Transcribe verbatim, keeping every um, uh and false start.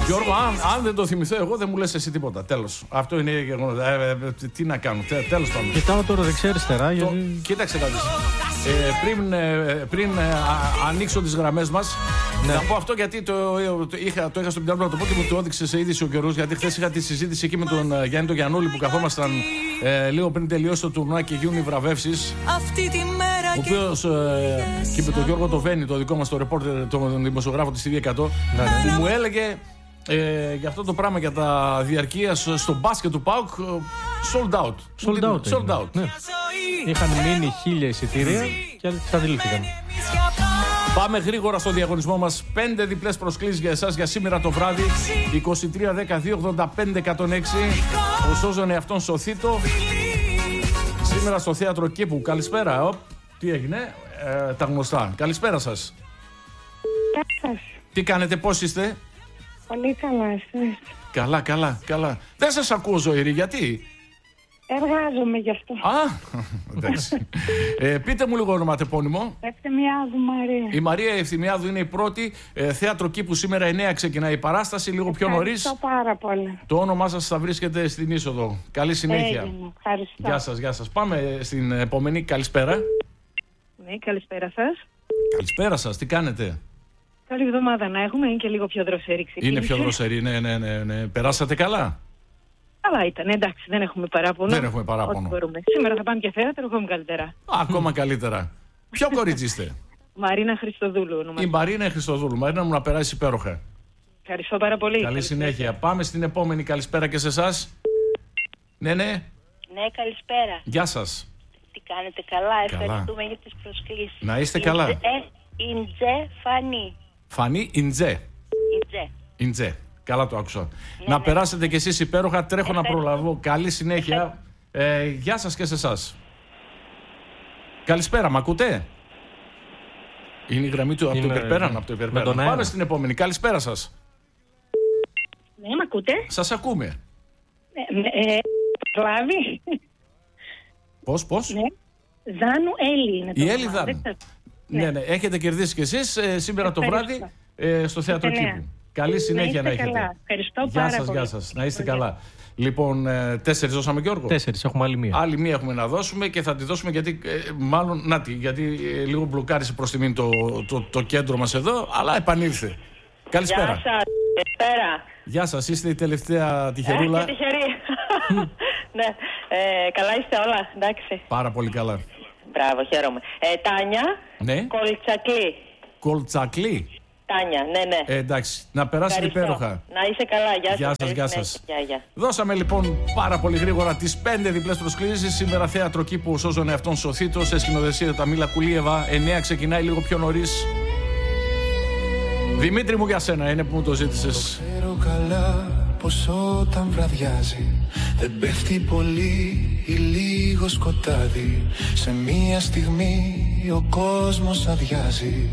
Γιώργο, αν, αν δεν το θυμηθώ εγώ, δεν μου λες εσύ τίποτα. Τέλος. Αυτό είναι γεγονός. Ε, ε, τι να κάνω. Τε, τέλος πάντων. Κοιτάω τώρα δεξιά-αριστερά. Γιατί... Το, κοίταξε κάτι. Ε, πριν ε, πριν ε, α, ανοίξω τις γραμμές μας, ναι. Να πω αυτό γιατί το, το, είχα, το είχα στο μυαλό να το πω και μου το έδειξε σε είδηση ο καιρός. Γιατί χθες είχα τη συζήτηση εκεί με τον ε, Γιάννη τον Γιαννούλη που καθόμασταν ε, λίγο πριν τελειώσει το τουρνουά και γίνουν οι βραβεύσεις. Ο οποίος ε, και με τον Γιώργο το Βένι, το δικό μας το ρεπόρτερ, τον δημοσιογράφο της τι βι εκατό, ναι, ναι. Που μου έλεγε ε, για αυτό το πράγμα για τα διαρκείας στο μπάσκετ του ΠΑΟΚ sold out. Sold out. Sold out. Ναι. Είχαν μείνει χίλια εισιτήρια και εξαντλήθηκαν. Πάμε γρήγορα στο διαγωνισμό μας. Πέντε διπλές προσκλήσεις για εσάς για σήμερα το βράδυ. είκοσι τρία δεκαδύο ογδόντα πέντε εκατόν έξι. Ο Σώζον εαυτόν σωθήτο. Σήμερα στο θέατρο Κήπου. Καλησπέρα. Οπ, τι έγινε. Ε, τα γνωστά. Καλησπέρα σας. Γεια σας. Τι κάνετε, πώς είστε? Πολύ καλά, εσείς? Καλά, καλά, καλά. Δεν σας ακούω, Ζωήρη, γιατί? Εργάζομαι γι' αυτό. Α, εντάξει. ε, πείτε μου λίγο ονοματεπώνυμο. Ευθυμιάδου Μαρία. Η Μαρία Ευθυμιάδου είναι η πρώτη. Ε, θέατρο Κήπου σήμερα εννιά ξεκινάει η παράσταση, λίγο πιο νωρίς. Ευχαριστώ πάρα πολύ. Το όνομά σας θα βρίσκεται στην είσοδο. Καλή συνέχεια. Έγινε. Ευχαριστώ. Γεια σας, γεια σας. Πάμε στην επόμενη. Καλησπέρα. Ναι, καλησπέρα σας. Καλησπέρα σας, τι κάνετε? Καλή εβδομάδα να έχουμε, είναι και λίγο πιο δροσερή ξεκίνηση. Είναι πιο δροσερή, ναι, ναι, ναι, ναι. Περάσατε καλά? Καλά ήταν, εντάξει, δεν έχουμε παράπονο. Δεν έχουμε παράπονο. Σήμερα θα πάμε και θέατρο, ακόμη καλύτερα. Α, ακόμα καλύτερα. Ποιο κορίτσι είστε? Μαρίνα Χριστοδούλου ονομάζεται. Η Μαρίνα Χριστοδούλου. Μαρίνα μου, να περάσει υπέροχα. Ευχαριστώ πάρα πολύ. Καλή καλή συνέχεια. συνέχεια. Πάμε στην επόμενη. Καλησπέρα και σε εσάς. Ναι, ναι. Ναι, καλησπέρα. Γεια σας. Τι κάνετε, καλά, Καλά. ευχαριστούμε για τις προσκλήσεις. Να είστε καλά. Ε, Ιντζέ Φανή. Φανή Ιντζέ. Ιντζέ. Ιντζέ. Καλά το άκουσα. Ναι, να ναι. περάσετε κι εσείς υπέροχα. Τρέχω να Ευχαριστώ. προλαβώ. Καλή συνέχεια. Ε, γεια σας και σε εσάς. Καλησπέρα, μ' ακούτε? Είναι η γραμμή του από το Είναι- υπερπέραν. Από το με υπερπέραν. τον αέρα. Πάμε στην επόμενη. Καλησπέρα σας. Ναι, μ' ακούτε. Σας ακούμε. Ναι, ναι, ε, Λάβη. Πώς, πώς? Ναι. Ζάνου Έλλη είναι το Η όνομα. Έλλη Δάνου. Δεν ξέρω. Ναι, ναι. Έχετε κερδίσει κι εσείς ε, σήμερα το Ευχαριστώ. βράδυ ε, στο θέατρο Εννέα. Κήπου. Καλή συνέχεια να είστε έχετε. καλά. Ευχαριστώ Γεια πάρα σας, πολύ. γεια σας. Να είστε Πολύ. καλά. Λοιπόν, ε, τέσσερις δώσαμε, Γιώργο. Τέσσερις, έχουμε άλλη μία. Άλλη μία έχουμε να δώσουμε και θα τη δώσουμε γιατί, ε, μάλλον, να τη, γιατί ε, λίγο μπλοκάρισε προς τιμήν το, το, το κέντρο μας εδώ, αλλά επανήλθε. Καλησπέρα. Γεια σας, καλησπέρα. Γεια σας, είστε η τελευταία τυχερούλα. Ε, και τυχερή. Ναι, ε, καλά είστε όλα, εντάξει. Πάρα πολύ καλά. Μπράβο, χαίρομαι. Ε, Τάνια, Ναι, Κολτσακλή. Κολτσακλή. Τάνια, ναι, ναι. Ε, εντάξει, να περάσετε Ευχαριστώ. υπέροχα. Να είσαι καλά, γεια σας. Γεια σας, καλή γεια συνέχεια. σας. Γεια, γεια. Δώσαμε λοιπόν πάρα πολύ γρήγορα τις πέντε διπλές προσκλήσεις. Σήμερα θέατρο Κήπου, ο Σώζον εαυτόν σωθήτο, σε σκηνοθεσία Ταμίλα Κουλίεβα. εννιά ξεκινάει λίγο πιο νωρίς. Δημήτρη μου, για σένα είναι που μου το ζήτησες. Ξέρω καλά πως όταν βραδιάζει δεν πέφτει πολύ ή λίγο σκοτάδι. Σε μία στιγμή ο κόσμος αδειάζει.